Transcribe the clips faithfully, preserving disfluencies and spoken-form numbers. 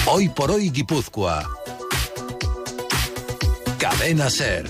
Hoy por hoy Guipúzcoa. Cadena SER.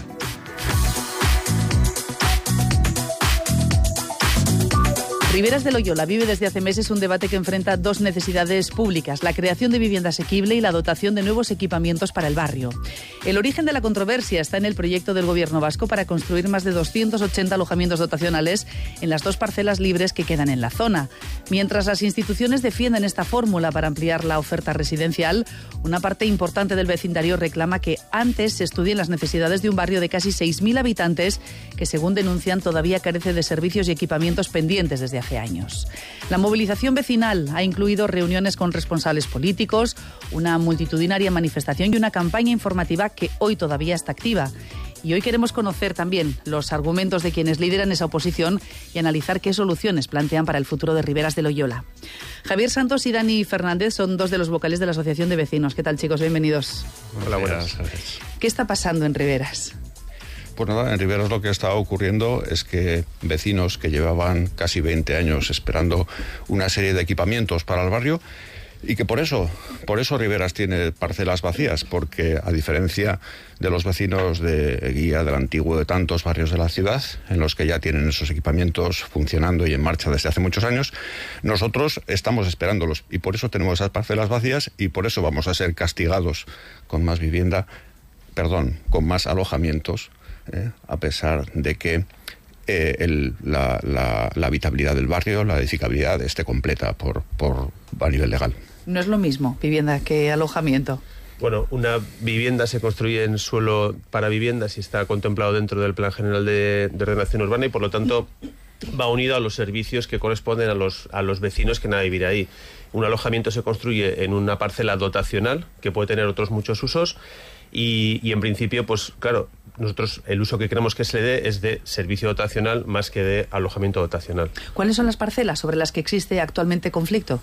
Riberas de Loyola vive desde hace meses un debate que enfrenta dos necesidades públicas: la creación de vivienda asequible y la dotación de nuevos equipamientos para el barrio. El origen de la controversia está en el proyecto del Gobierno vasco para construir más de doscientos ochenta alojamientos dotacionales en las dos parcelas libres que quedan en la zona. Mientras las instituciones defienden esta fórmula para ampliar la oferta residencial, una parte importante del vecindario reclama que antes se estudien las necesidades de un barrio de casi seis mil habitantes que, según denuncian, todavía carece de servicios y equipamientos pendientes desde hace años. La movilización vecinal ha incluido reuniones con responsables políticos, una multitudinaria manifestación y una campaña informativa que hoy todavía está activa. Y hoy queremos conocer también los argumentos de quienes lideran esa oposición y analizar qué soluciones plantean para el futuro de Riberas de Loyola. Javier Santos y Dani Fernández son dos de los vocales de la Asociación de Vecinos. ¿Qué tal, chicos? Bienvenidos. Hola, buenas tardes. ¿Qué está pasando en Riberas? Pues nada, en Riberas lo que está ocurriendo es que vecinos que llevaban casi veinte años esperando una serie de equipamientos para el barrio, y que por eso, por eso Riberas tiene parcelas vacías, porque a diferencia de los vecinos de Guía, del Antiguo, de tantos barrios de la ciudad, en los que ya tienen esos equipamientos funcionando y en marcha desde hace muchos años, nosotros estamos esperándolos, y por eso tenemos esas parcelas vacías, y por eso vamos a ser castigados con más vivienda, perdón, con más alojamientos, eh, a pesar de que eh, el, la, la, la habitabilidad del barrio, la edificabilidad esté completa por, por a nivel legal. No es lo mismo vivienda que alojamiento. Bueno, una vivienda se construye en suelo para viviendas y está contemplado dentro del Plan General de, de Ordenación Urbana, y por lo tanto va unido a los servicios que corresponden a los, a los vecinos que van a vivir ahí. Un alojamiento se construye en una parcela dotacional que puede tener otros muchos usos, y, y en principio, pues claro, nosotros el uso que queremos que se le dé es de servicio dotacional más que de alojamiento dotacional. ¿Cuáles son las parcelas sobre las que existe actualmente conflicto?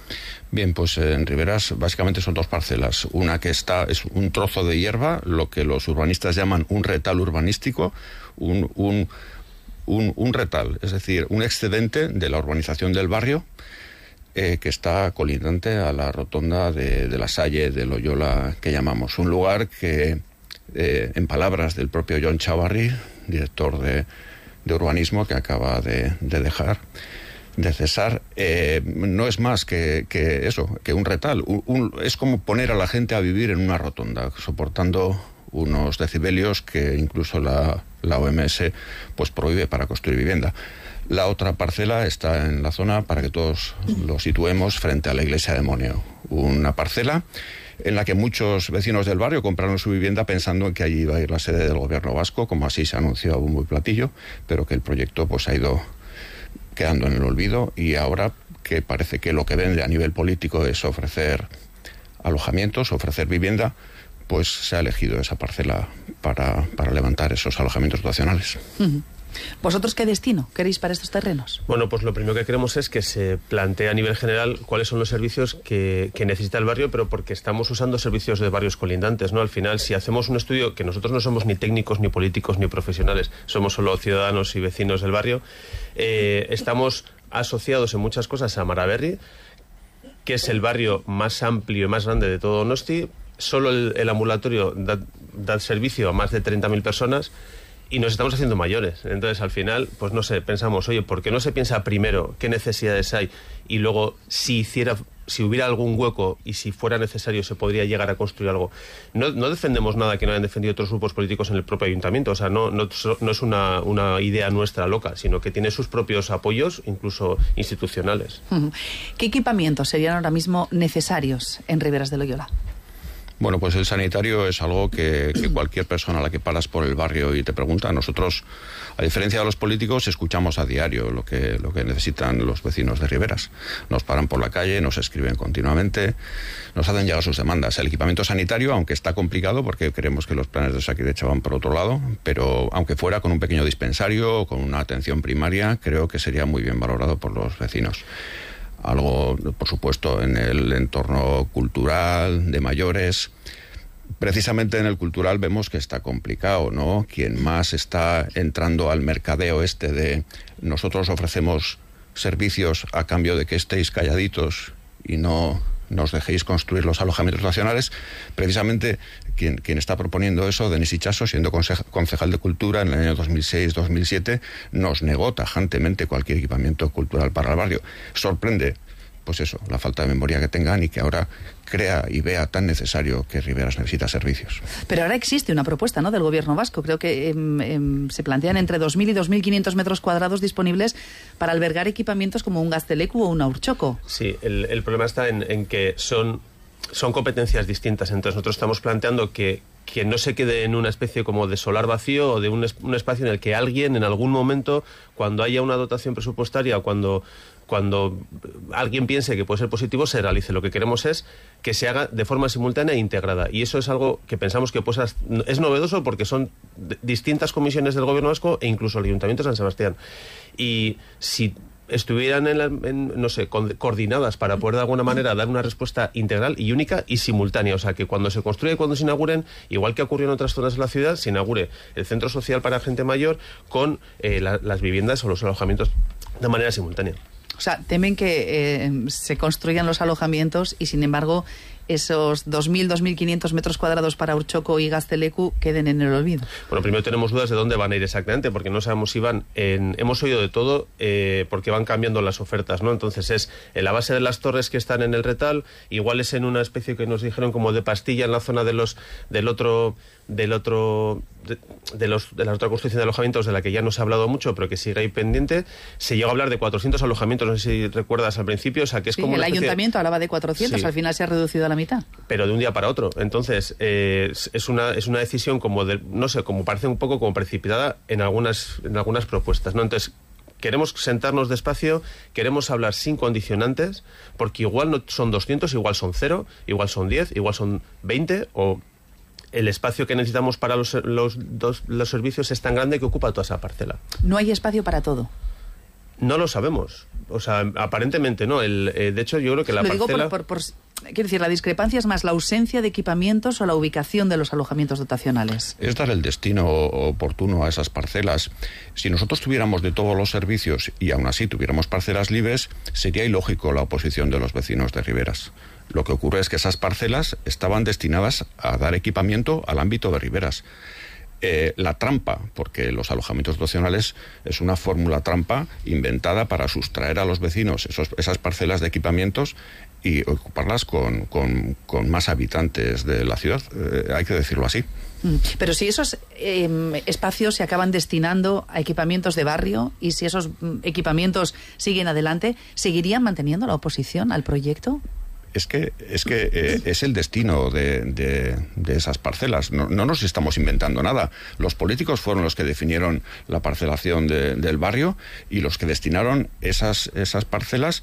Bien, pues en Riberas básicamente son dos parcelas. Una que está es un trozo de hierba, lo que los urbanistas llaman un retal urbanístico, un, un, un, un retal, es decir, un excedente de la urbanización del barrio, eh, que está colindante a la rotonda de, de la Salle de Loyola, que llamamos. Un lugar que, eh, en palabras del propio John Chavarri, director de, de urbanismo, que acaba de, de dejar... de cesar, eh, no es más que, que eso, que un retal. Un, un, es como poner a la gente a vivir en una rotonda, soportando unos decibelios que incluso la, la O M S pues prohíbe para construir vivienda. La otra parcela está en la zona, para que todos lo situemos, frente a la iglesia de Moneo. Una parcela en la que muchos vecinos del barrio compraron su vivienda pensando en que allí iba a ir la sede del Gobierno vasco, como así se anunció a bombo y platillo, pero que el proyecto pues ha ido quedando en el olvido, y ahora que parece que lo que vende a nivel político es ofrecer alojamientos, ofrecer vivienda, pues se ha elegido esa parcela para, para levantar esos alojamientos dotacionales. Uh-huh. ¿Vosotros qué destino queréis para estos terrenos? Bueno, pues lo primero que queremos es que se plantee a nivel general cuáles son los servicios que, que necesita el barrio, pero porque estamos usando servicios de barrios colindantes, ¿no? Al final, si hacemos un estudio, que nosotros no somos ni técnicos, ni políticos, ni profesionales, somos solo ciudadanos y vecinos del barrio, eh, estamos asociados en muchas cosas a Maraberri, que es el barrio más amplio y más grande de todo Donosti. Solo el, el ambulatorio da, da servicio a más de treinta mil personas, y nos estamos haciendo mayores. Entonces, al final, pues no sé, pensamos, oye, ¿por qué no se piensa primero qué necesidades hay? Y luego, si hiciera, si hubiera algún hueco y si fuera necesario, se podría llegar a construir algo. No, no defendemos nada que no hayan defendido otros grupos políticos en el propio ayuntamiento. O sea, no, no, no es una, una idea nuestra loca, sino que tiene sus propios apoyos, incluso institucionales. ¿Qué equipamientos serían ahora mismo necesarios en Riberas de Loyola? Bueno, pues el sanitario es algo que, que cualquier persona a la que paras por el barrio y te pregunta. Nosotros, a diferencia de los políticos, escuchamos a diario lo que, lo que necesitan los vecinos de Riberas. Nos paran por la calle, nos escriben continuamente, nos hacen llegar sus demandas. El equipamiento sanitario, aunque está complicado, porque creemos que los planes de Osakidetza van por otro lado, pero aunque fuera con un pequeño dispensario o con una atención primaria, creo que sería muy bien valorado por los vecinos. Algo, por supuesto, en el entorno cultural, de mayores. Precisamente en el cultural vemos que está complicado, ¿no? Quien más está entrando al mercadeo este de nosotros ofrecemos servicios a cambio de que estéis calladitos y no, nos dejéis construir los alojamientos dotacionales. Precisamente quien, quien está proponiendo eso, Denis Itxaso, siendo conse- concejal de Cultura en el año dos mil seis dos mil siete, nos negó tajantemente cualquier equipamiento cultural para el barrio. Sorprende, pues eso, la falta de memoria que tengan y que ahora crea y vea tan necesario que Riberas necesita servicios. Pero ahora existe una propuesta, ¿no?, del gobierno vasco. Creo que eh, eh, se plantean entre dos mil y dos mil quinientos metros cuadrados disponibles para albergar equipamientos como un Gazteleku o un Urtxoko. Sí, el, el problema está en, en que son, son competencias distintas. Entonces nosotros estamos planteando que que no se quede en una especie como de solar vacío o de un, es, un espacio en el que alguien en algún momento, cuando haya una dotación presupuestaria o cuando, cuando alguien piense que puede ser positivo, se realice. Lo que queremos es que se haga de forma simultánea e integrada. Y eso es algo que pensamos que pues, es novedoso porque son distintas comisiones del Gobierno vasco e incluso el Ayuntamiento de San Sebastián. Y si estuvieran en, la, en no sé, con, coordinadas para poder de alguna manera dar una respuesta integral y única y simultánea. O sea, que cuando se construya y cuando se inauguren, igual que ocurrió en otras zonas de la ciudad, se inaugure el centro social para gente mayor con eh, la, las viviendas o los alojamientos de manera simultánea. O sea, temen que eh, se construyan los alojamientos y, sin embargo, esos dos mil, dos mil quinientos metros cuadrados para Urtxoko y Gazteleku queden en el olvido. Bueno, primero tenemos dudas de dónde van a ir exactamente, porque no sabemos si van en... Hemos oído de todo, eh, porque van cambiando las ofertas, ¿no? Entonces es en la base de las torres que están en el Retal, igual es en una especie que nos dijeron como de pastilla en la zona de los del otro... del otro de, de, los, de la otra construcción de alojamientos de la que ya no se ha hablado mucho pero que sigue ahí pendiente. Se llegó a hablar de cuatrocientos alojamientos, no sé si recuerdas al principio, o sea que es sí, como el una especie... ayuntamiento hablaba de cuatrocientos, sí. Al final se ha reducido a la mitad, pero de un día para otro. Entonces eh, es una es una decisión como de, no sé, como parece un poco como precipitada en algunas en algunas propuestas, ¿no? Entonces queremos sentarnos despacio, queremos hablar sin condicionantes, porque igual no son doscientos, igual son cero, igual son diez, igual son veinte, o el espacio que necesitamos para los, los, dos, los servicios es tan grande que ocupa toda esa parcela. No hay espacio para todo. No lo sabemos. O sea, aparentemente no. El, eh, de hecho, yo creo que la lo parcela... Digo por, por, por, quiero decir, la discrepancia es más la ausencia de equipamientos o la ubicación de los alojamientos dotacionales. Es dar el destino oportuno a esas parcelas. Si nosotros tuviéramos de todos los servicios y aún así tuviéramos parcelas libres, sería ilógico la oposición de los vecinos de Riberas. Lo que ocurre es que esas parcelas estaban destinadas a dar equipamiento al ámbito de Riberas. Eh, la trampa, porque los alojamientos dotacionales es una fórmula trampa inventada para sustraer a los vecinos esos, esas parcelas de equipamientos y ocuparlas con, con, con más habitantes de la ciudad, eh, hay que decirlo así. Pero si esos eh, espacios se acaban destinando a equipamientos de barrio y si esos equipamientos siguen adelante, ¿seguirían manteniendo la oposición al proyecto? Es que es que eh, es el destino de, de, de esas parcelas. No, no nos estamos inventando nada. Los políticos fueron los que definieron la parcelación de, del barrio y los que destinaron esas, esas parcelas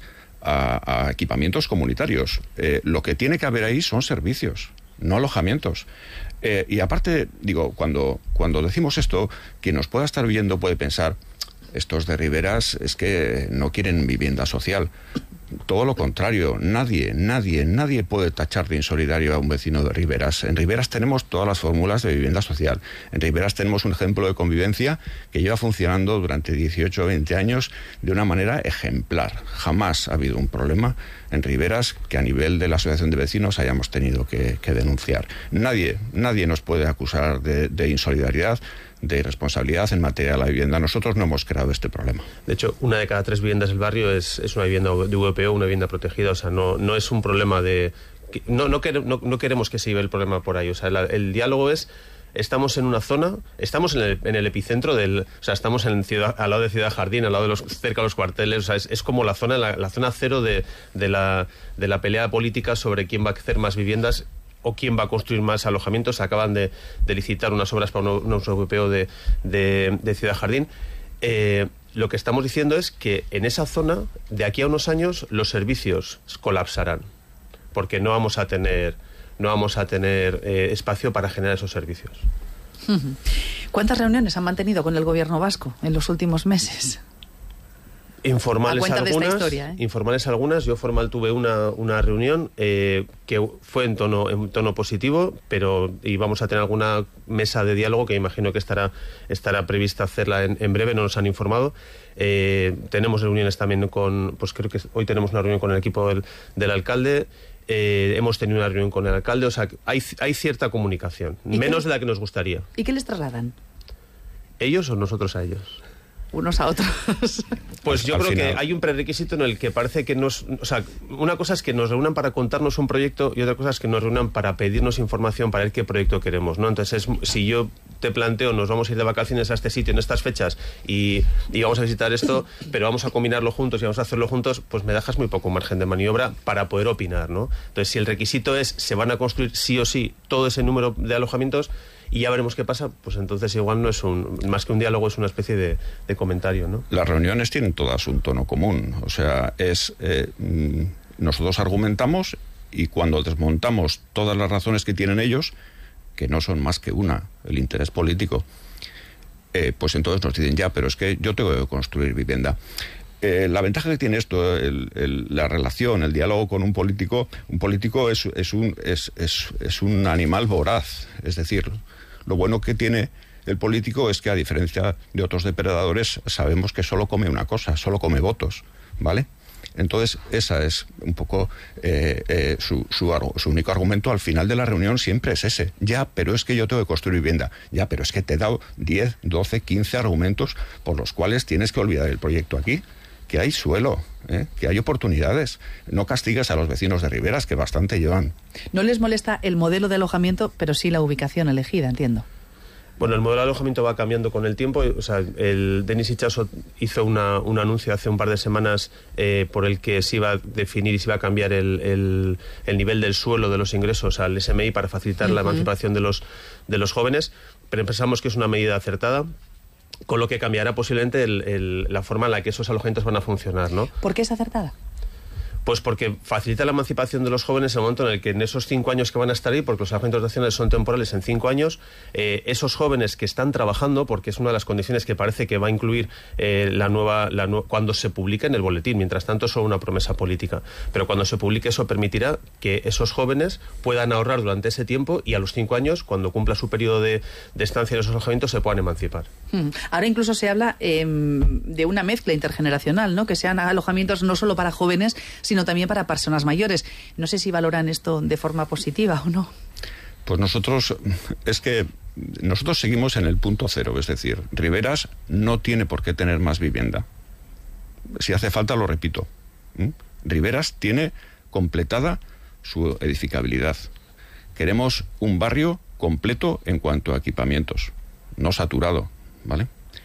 a, a equipamientos comunitarios. Eh, lo que tiene que haber ahí son servicios, no alojamientos. Eh, y aparte, digo, cuando, cuando decimos esto, quien nos pueda estar viendo puede pensar, estos de Riberas es que no quieren vivienda social. Todo lo contrario, nadie, nadie, nadie puede tachar de insolidario a un vecino de Riberas. En Riberas tenemos todas las fórmulas de vivienda social. En Riberas tenemos un ejemplo de convivencia que lleva funcionando durante dieciocho o veinte años de una manera ejemplar. Jamás ha habido un problema en Riberas que a nivel de la asociación de vecinos hayamos tenido que, que denunciar. Nadie, nadie nos puede acusar de, de insolidaridad, de irresponsabilidad en materia de la vivienda. Nosotros no hemos creado este problema. De hecho, una de cada tres viviendas del barrio es, es una vivienda de V P O, una vivienda protegida. O sea, no, no es un problema de... No, no, quere, no, no queremos que se lleve el problema por ahí. O sea, la, el diálogo es... Estamos en una zona, estamos en el, en el epicentro del... O sea, estamos en ciudad, al lado de Ciudad Jardín, al lado de los, cerca de los cuarteles. O sea, es, es como la zona, la, la zona cero de, de, la, de la pelea política sobre quién va a hacer más viviendas o quién va a construir más alojamientos. Acaban de, de licitar unas obras para un uso europeo de, de, de Ciudad Jardín. Eh, lo que estamos diciendo es que en esa zona, de aquí a unos años, los servicios colapsarán, porque no vamos a tener, no vamos a tener eh, espacio para generar esos servicios. ¿Cuántas reuniones han mantenido con el gobierno vasco en los últimos meses? Informales algunas, historia, ¿eh? informales algunas. Yo formal tuve una, una reunión eh, que fue en tono en tono positivo, pero y vamos a tener alguna mesa de diálogo que imagino que estará estará prevista hacerla en, en breve. No nos han informado. Eh, tenemos reuniones también con, pues creo que hoy tenemos una reunión con el equipo del, del alcalde. Eh, hemos tenido una reunión con el alcalde, o sea, hay, hay cierta comunicación, menos qué, de la que nos gustaría. ¿Y qué les trasladan? ¿Ellos o nosotros a ellos? Unos a otros. Pues yo Al creo final. que hay un prerequisito en el que parece que nos... O sea, una cosa es que nos reúnan para contarnos un proyecto y otra cosa es que nos reúnan para pedirnos información para ver qué proyecto queremos, ¿no? Entonces, es, si yo te planteo, nos vamos a ir de vacaciones a este sitio en estas fechas y, y vamos a visitar esto, pero vamos a combinarlo juntos y vamos a hacerlo juntos, pues me dejas muy poco margen de maniobra para poder opinar, ¿no? Entonces, si el requisito es, se van a construir sí o sí todo ese número de alojamientos, y ya veremos qué pasa, pues entonces igual no es un, más que un diálogo, es una especie de, de comentario, ¿no? Las reuniones tienen todas un tono común, o sea, es eh, nosotros argumentamos y cuando desmontamos todas las razones que tienen ellos, que no son más que una, el interés político, eh, pues entonces nos dicen, ya, pero es que yo tengo que construir vivienda. Eh, la ventaja que tiene esto, el, el, la relación, el diálogo con un político, un político es, es, un, es, es, es un animal voraz, es decir, lo bueno que tiene el político es que, a diferencia de otros depredadores, sabemos que solo come una cosa, solo come votos, ¿vale? Entonces, esa es un poco eh, eh, su, su, su único argumento al final de la reunión, siempre es ese. Ya, pero es que yo tengo que construir vivienda. Ya, pero es que te he dado diez, doce, quince argumentos por los cuales tienes que olvidar el proyecto aquí. Que hay suelo, ¿eh? Que hay oportunidades. No castigues a los vecinos de Riberas, que bastante llevan. No les molesta el modelo de alojamiento, pero sí la ubicación elegida, entiendo. Bueno, el modelo de alojamiento va cambiando con el tiempo. O sea, el Denis Itxaso hizo una, un anuncio hace un par de semanas eh, por el que se iba a definir y se iba a cambiar el, el, el nivel del suelo de los ingresos al S M I para facilitar uh-huh. la emancipación de los, de los jóvenes, pero pensamos que es una medida acertada, con lo que cambiará posiblemente el, el, la forma en la que esos alojamientos van a funcionar, ¿no? ¿Por qué es acertada? Pues porque facilita la emancipación de los jóvenes en el momento en el que en esos cinco años que van a estar ahí, porque los alojamientos dotacionales son temporales en cinco años, eh, esos jóvenes que están trabajando, porque es una de las condiciones que parece que va a incluir eh, la nueva, la nu- cuando se publique en el boletín, mientras tanto es solo una promesa política, pero cuando se publique eso permitirá que esos jóvenes puedan ahorrar durante ese tiempo y a los cinco años, cuando cumpla su periodo de, de estancia en esos alojamientos, se puedan emancipar. Hmm. Ahora incluso se habla eh, de una mezcla intergeneracional, ¿no? Que sean alojamientos no solo para jóvenes, sino también para personas mayores. No sé si valoran esto de forma positiva o no. Pues nosotros, es que nosotros seguimos en el punto cero, es decir, Riberas no tiene por qué tener más vivienda. Si hace falta, lo repito. ¿Mm? Riberas tiene completada su edificabilidad. Queremos un barrio completo en cuanto a equipamientos, no saturado, ¿vale?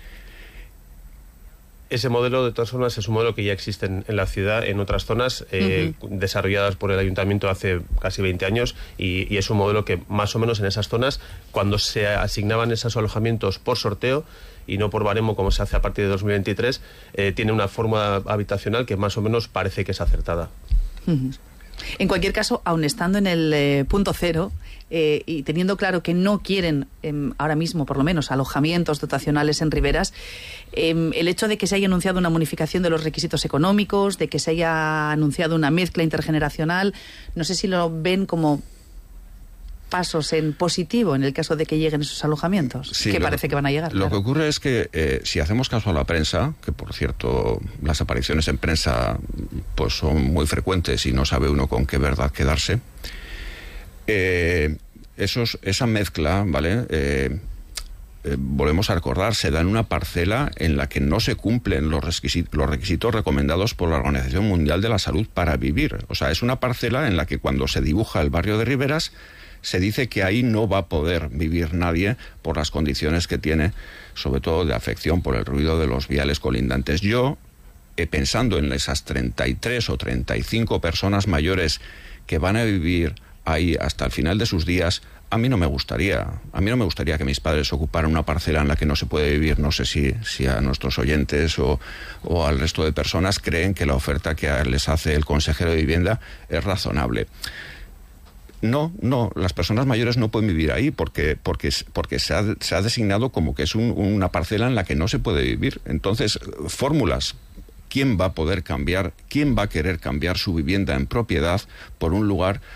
Ese modelo, de todas formas, es un modelo que ya existe en, en la ciudad, en otras zonas, eh, uh-huh. desarrolladas por el ayuntamiento hace casi veinte años, y, y es un modelo que, más o menos en esas zonas, cuando se asignaban esos alojamientos por sorteo, y no por baremo como se hace a partir de dos mil veintitrés, eh, tiene una forma habitacional que más o menos parece que es acertada. Uh-huh. En cualquier caso, aun estando en el eh, punto cero eh, y teniendo claro que no quieren eh, ahora mismo, por lo menos, alojamientos dotacionales en Riberas, eh, el hecho de que se haya anunciado una modificación de los requisitos económicos, de que se haya anunciado una mezcla intergeneracional, no sé si lo ven como pasos en positivo en el caso de que lleguen esos alojamientos, sí, que lo, parece que van a llegar. Lo claro. que ocurre es que eh, si hacemos caso a la prensa, que por cierto las apariciones en prensa pues son muy frecuentes y no sabe uno con qué verdad quedarse, eh, esos, esa mezcla, ¿vale? Eh, eh, volvemos a recordar, se da en una parcela en la que no se cumplen los requisitos, los requisitos recomendados por la Organización Mundial de la Salud para vivir. O sea, es una parcela en la que cuando se dibuja el barrio de Riberas se dice que ahí no va a poder vivir nadie por las condiciones que tiene, sobre todo de afección por el ruido de los viales colindantes. Yo, eh, pensando en esas treinta y tres o treinta y cinco personas mayores que van a vivir ahí hasta el final de sus días, a mí no me gustaría, a mí no me gustaría que mis padres ocuparan una parcela en la que no se puede vivir. No sé si, si a nuestros oyentes o, o al resto de personas creen que la oferta que les hace el consejero de vivienda es razonable. No, no, las personas mayores no pueden vivir ahí porque, porque, porque se, ha, se ha designado como que es un, una parcela en la que no se puede vivir. Entonces, fórmulas. ¿Quién va a poder cambiar, quién va a querer cambiar su vivienda en propiedad por un lugar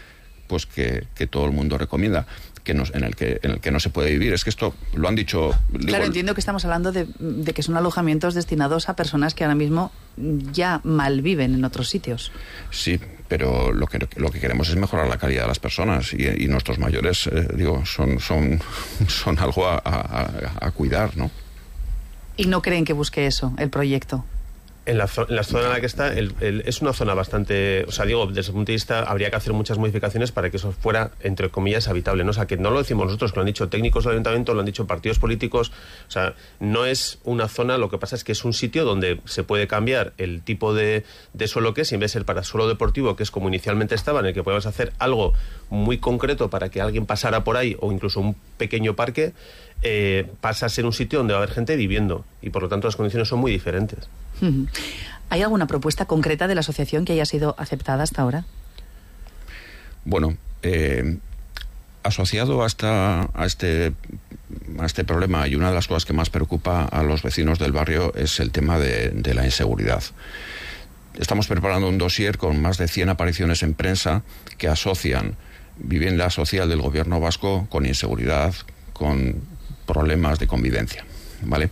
pues que, que todo el mundo recomienda, que no, en el que en el que no se puede vivir. Es que esto lo han dicho... Claro, digo, entiendo que estamos hablando de, de que son alojamientos destinados a personas que ahora mismo ya malviven en otros sitios. Sí, pero lo que lo que queremos es mejorar la calidad de las personas y, y nuestros mayores, eh, digo, son son son algo a, a, a cuidar, ¿no? ¿Y no creen que busque eso, el proyecto? En la, en la zona en la que está, el, el, es una zona bastante... O sea, digo, desde ese punto de vista habría que hacer muchas modificaciones para que eso fuera, entre comillas, habitable, ¿no? O sea, que no lo decimos nosotros, que lo han dicho técnicos del ayuntamiento, lo han dicho partidos políticos. O sea, no es una zona, lo que pasa es que es un sitio donde se puede cambiar el tipo de, de suelo que es, y en vez de ser para suelo deportivo, que es como inicialmente estaba, en el que podemos hacer algo muy concreto para que alguien pasara por ahí, o incluso un pequeño parque, eh, pasa a ser un sitio donde va a haber gente viviendo, y por lo tanto las condiciones son muy diferentes. ¿Hay alguna propuesta concreta de la asociación que haya sido aceptada hasta ahora? Bueno, eh, asociado a, esta, a, este, a este problema, y una de las cosas que más preocupa a los vecinos del barrio es el tema de, de la inseguridad. Estamos preparando un dossier con más de cien apariciones en prensa que asocian vivienda social del gobierno vasco con inseguridad, con problemas de convivencia, ¿vale?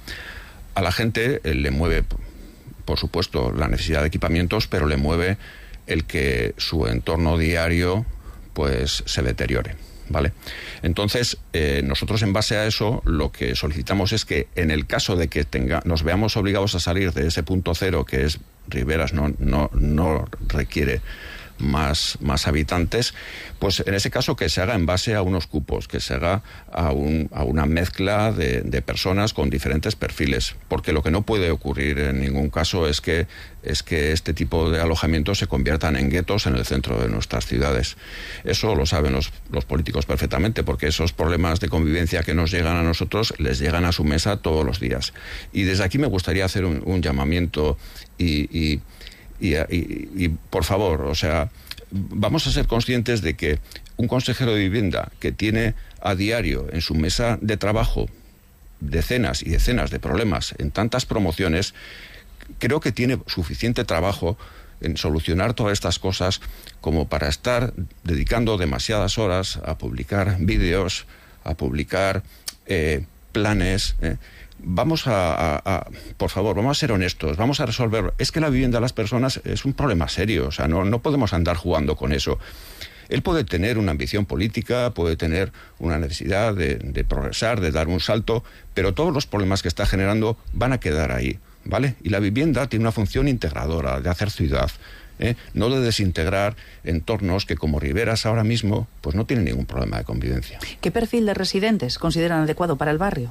A la gente eh, le mueve, por supuesto, la necesidad de equipamientos, pero le mueve el que su entorno diario pues se deteriore, ¿vale? Entonces, eh, nosotros en base a eso lo que solicitamos es que en el caso de que tenga, nos veamos obligados a salir de ese punto cero, que es Riberas no, no, no requiere más, más habitantes, pues en ese caso que se haga en base a unos cupos, que se haga a, un, a una mezcla de, de personas con diferentes perfiles, porque lo que no puede ocurrir en ningún caso es que, es que este tipo de alojamientos se conviertan en guetos en el centro de nuestras ciudades. Eso lo saben los, los políticos perfectamente, porque esos problemas de convivencia que nos llegan a nosotros les llegan a su mesa todos los días. Y desde aquí me gustaría hacer un, un llamamiento y, y Y, y, y por favor, o sea, vamos a ser conscientes de que un consejero de vivienda que tiene a diario en su mesa de trabajo decenas y decenas de problemas en tantas promociones, creo que tiene suficiente trabajo en solucionar todas estas cosas como para estar dedicando demasiadas horas a publicar vídeos, a publicar eh, planes, eh, Vamos a, a, a, por favor, vamos a ser honestos, vamos a resolverlo. Es que la vivienda de las personas es un problema serio, o sea, no, no podemos andar jugando con eso. Él puede tener una ambición política, puede tener una necesidad de, de progresar, de dar un salto, pero todos los problemas que está generando van a quedar ahí, ¿vale? Y la vivienda tiene una función integradora, de hacer ciudad, ¿eh? No de desintegrar entornos que, como Riberas ahora mismo, pues no tienen ningún problema de convivencia. ¿Qué perfil de residentes consideran adecuado para el barrio?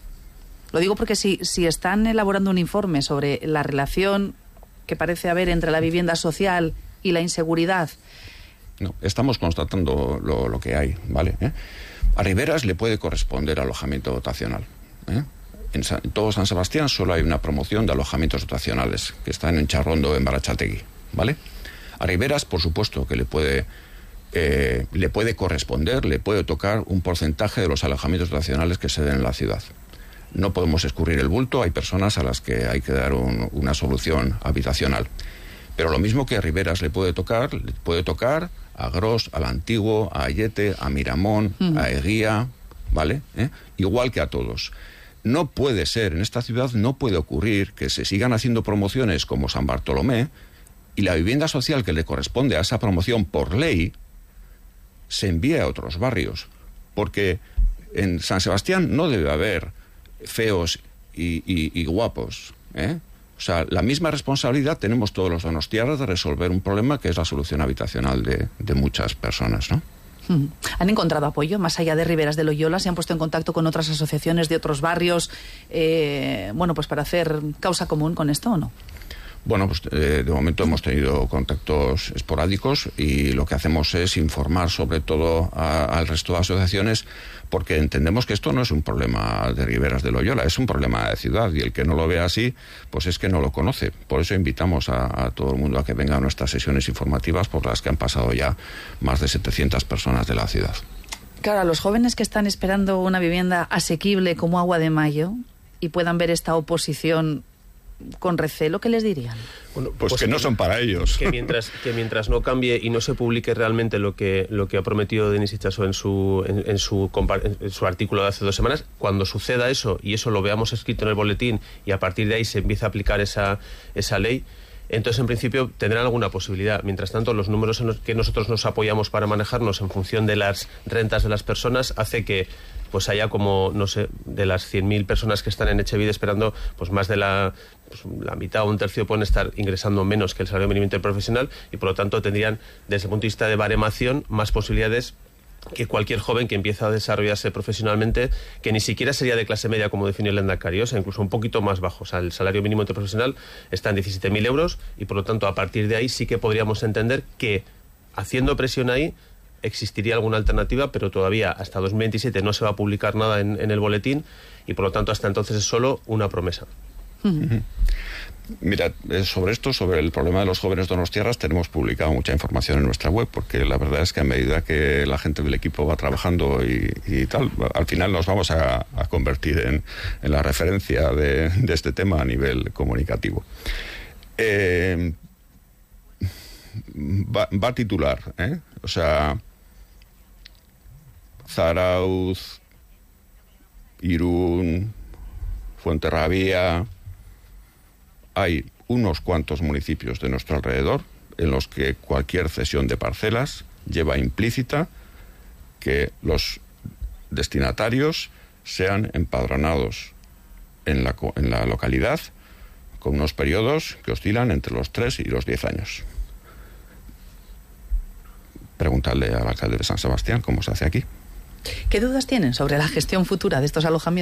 Lo digo porque si, si están elaborando un informe sobre la relación que parece haber entre la vivienda social y la inseguridad. No, estamos constatando lo, lo que hay, ¿vale? ¿Eh? A Riberas le puede corresponder alojamiento dotacional. ¿eh? En, San, en todo San Sebastián solo hay una promoción de alojamientos dotacionales, que están en Charrondo, en Barachategui, ¿vale? A Riberas, por supuesto, que le puede... Eh, le puede corresponder, le puede tocar un porcentaje de los alojamientos dotacionales que se den en la ciudad. No podemos escurrir el bulto, hay personas a las que hay que dar un, una solución habitacional. Pero lo mismo que a Riberas le puede tocar, le puede tocar a Gros, al Antiguo, a Ayete, a Miramón, uh-huh. a Eguía, ¿vale? ¿Eh? Igual que a todos. No puede ser, en esta ciudad no puede ocurrir que se sigan haciendo promociones como San Bartolomé y la vivienda social que le corresponde a esa promoción por ley se envíe a otros barrios. Porque en San Sebastián no debe haber feos y, y, y guapos, ¿eh? O sea, la misma responsabilidad tenemos todos los donostiarras de resolver un problema que es la solución habitacional de, de muchas personas, ¿no? ¿Han encontrado apoyo más allá de Riberas de Loyola? ¿Se han puesto en contacto con otras asociaciones de otros barrios, eh, bueno, pues para hacer causa común con esto o no? Bueno, pues eh, de momento hemos tenido contactos esporádicos y lo que hacemos es informar sobre todo a, al resto de asociaciones, porque entendemos que esto no es un problema de Riberas de Loyola, es un problema de ciudad, y el que no lo vea así, pues es que no lo conoce. Por eso invitamos a, a todo el mundo a que venga a nuestras sesiones informativas, por las que han pasado ya más de setecientas personas de la ciudad. Claro, a los jóvenes que están esperando una vivienda asequible como agua de mayo y puedan ver esta oposición con recelo, ¿qué les dirían? Bueno, pues, pues que no son para ellos. Que mientras, que mientras no cambie y no se publique realmente lo que, lo que ha prometido Denis Itxaso en su, en, en, su, en su artículo de hace dos semanas, cuando suceda eso y eso lo veamos escrito en el boletín y a partir de ahí se empieza a aplicar esa, esa ley, entonces en principio tendrán alguna posibilidad. Mientras tanto, los números en los que nosotros nos apoyamos para manejarnos en función de las rentas de las personas hace que pues haya como, no sé, de las cien mil personas que están en Etxebide esperando, pues más de la, pues la mitad o un tercio pueden estar ingresando menos que el salario mínimo interprofesional y por lo tanto tendrían, desde el punto de vista de baremación, más posibilidades que cualquier joven que empieza a desarrollarse profesionalmente, que ni siquiera sería de clase media como definió el Lehendakari, o sea, incluso un poquito más bajo. O sea, el salario mínimo interprofesional está en diecisiete mil euros y por lo tanto a partir de ahí sí que podríamos entender que haciendo presión ahí existiría alguna alternativa, pero todavía hasta dos mil veintisiete no se va a publicar nada en, en el boletín y por lo tanto hasta entonces es solo una promesa. Uh-huh. Mira, sobre esto, sobre el problema de los jóvenes donostiarras, tenemos publicado mucha información en nuestra web, porque la verdad es que a medida que la gente del equipo va trabajando y, y tal, al final nos vamos a, a convertir en, en la referencia de, de este tema a nivel comunicativo. Eh, va, va a titular, ¿eh? O sea, Zarautz, Irún, Fuenterrabía. Hay unos cuantos municipios de nuestro alrededor en los que cualquier cesión de parcelas lleva implícita que los destinatarios sean empadronados en la, en la localidad con unos periodos que oscilan entre los tres y los diez años. Preguntadle al alcalde de San Sebastián cómo se hace aquí. ¿Qué dudas tienen sobre la gestión futura de estos alojamientos?